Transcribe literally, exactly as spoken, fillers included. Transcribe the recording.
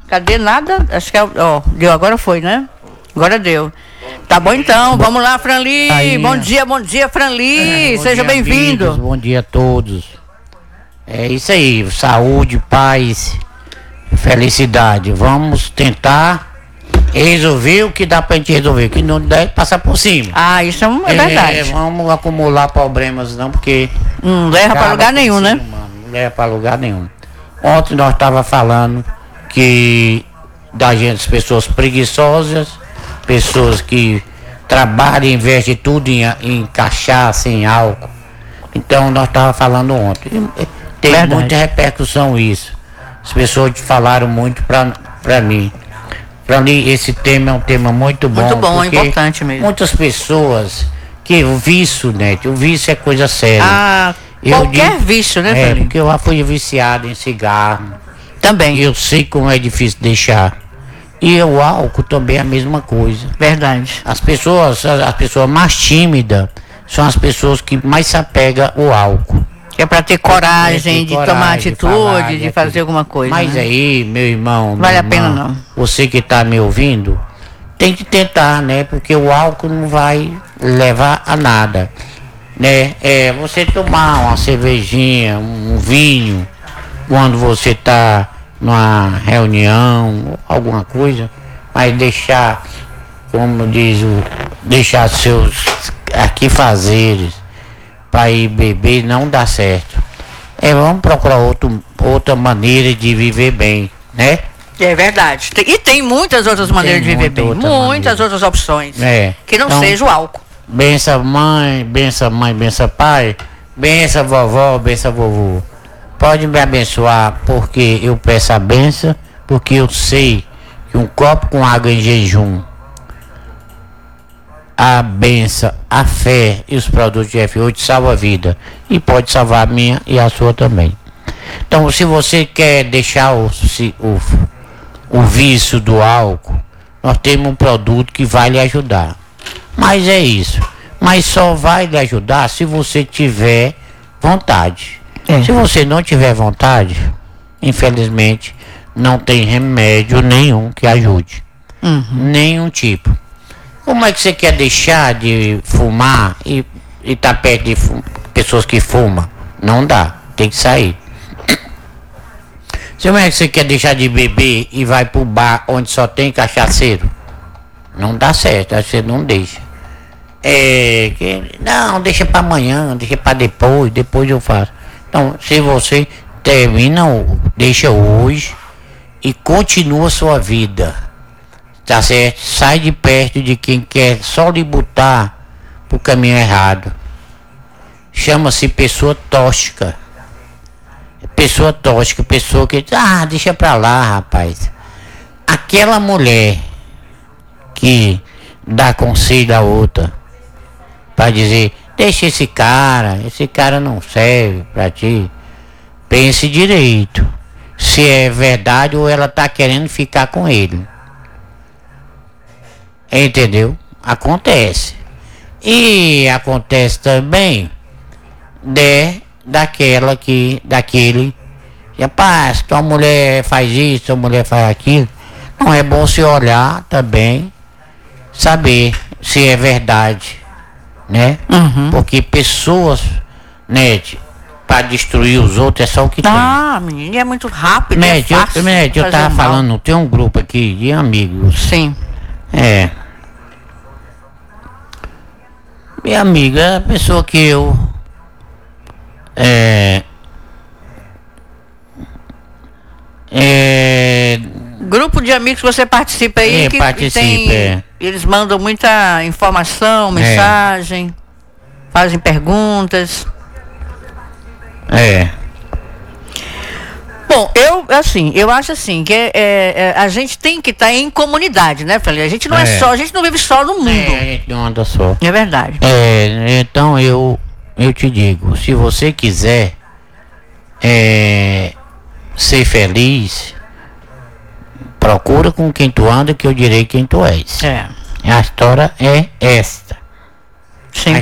Cadê nada? Acho que é, ó, deu, agora foi, né? Agora deu. Tá bom então, vamos lá, Franli. Aí, bom dia, bom dia, Franli. É, Seja bem-vindo. Bom dia a todos. É isso aí, saúde, paz, felicidade. Vamos tentar resolver o que dá pra gente resolver, o que não dá passar por cima. Ah, isso é, uma, é verdade. É, vamos acumular problemas não, porque não leva pra lugar nenhum, cima, né? Mano, não leva pra lugar nenhum. Ontem nós tava falando que da gente, as pessoas preguiçosas, pessoas que trabalham e investem tudo em, em cachaça, em álcool. Então nós tava falando ontem. Tem verdade. Muita repercussão isso. As pessoas falaram muito pra, pra mim. Pra mim esse tema é um tema muito bom. Muito bom, é importante mesmo. Muitas pessoas que o vício, né? O vício é coisa séria. Ah, eu qualquer digo, vício, né, é, porque eu já fui viciado em cigarro. Também. Eu sei como é difícil deixar. E o álcool também é a mesma coisa. Verdade. As pessoas, as pessoas mais tímidas são as pessoas que mais se apegam ao álcool. É para ter coragem, ter de coragem, tomar atitude, de, falar, de fazer de... alguma coisa. Mas né? Aí, meu irmão, vale meu a pena irmão, não. Você que está me ouvindo, tem que tentar, né? Porque o álcool não vai levar a nada, né? É você tomar uma cervejinha, um vinho, quando você está numa reunião, alguma coisa, mas deixar, como diz o, deixar seus aqui fazeres para ir beber não dá certo. É, vamos procurar outro, outra maneira de viver bem, né? É verdade. Tem, e tem muitas outras maneiras de viver bem, muitas maneira. outras opções. É. Que não então, seja o álcool. Bença mãe, bença mãe, bença pai, bença vovó, bença vovô. Pode me abençoar, porque eu peço a benção, porque eu sei que um copo com água em jejum, a benção, a fé e os produtos de F oito salvam a vida. E pode salvar a minha e a sua também. Então, se você quer deixar o, o, o vício do álcool, nós temos um produto que vai lhe ajudar. Mas é isso. Mas só vai lhe ajudar se você tiver vontade. É. Se você não tiver vontade, infelizmente, não tem remédio nenhum que ajude. Uhum. Nenhum tipo. Como é que você quer deixar de fumar e estar tá perto de fum- pessoas que fumam? Não dá, tem que sair. Como é que você quer deixar de beber e vai pro bar onde só tem cachaceiro? Não dá certo, você não deixa. É, que, não, deixa para amanhã, deixa para depois, depois eu faço. Então, se você termina, deixa hoje e continua a sua vida, tá certo? Sai de perto de quem quer só lhe botar pro caminho errado. Chama-se pessoa tóxica. Pessoa tóxica, pessoa que, ah, deixa pra lá, rapaz. Aquela mulher que dá conselho a outra para dizer, deixa esse cara, esse cara não serve pra ti. Pense direito se é verdade ou ela tá querendo ficar com ele. Entendeu? Acontece. E acontece também de daquela que, daquele, rapaz, tua mulher faz isso, tua mulher faz aquilo. Não é bom se olhar também, saber se é verdade, né? Uhum. Porque pessoas, né, para destruir os outros é só o que ah, tem. Ah, menino, é muito rápido, né, é fácil. Eu, né, eu tava mal. falando, tem um grupo aqui de amigos. Sim. É. Minha amiga é a pessoa que eu é, é, grupo de amigos que você participa aí, é, que participa, tem, é. eles mandam muita informação, mensagem, é. fazem perguntas. É. Bom, eu, assim, eu acho assim, que é, é, a gente tem que estar tá em comunidade, né, Felipe? A gente não é. é só, a gente não vive só no mundo. É, a gente não anda só. É verdade. É, então eu, eu te digo, se você quiser é, ser feliz, procura com quem tu anda que eu direi quem tu és. É. A história é esta. Sim.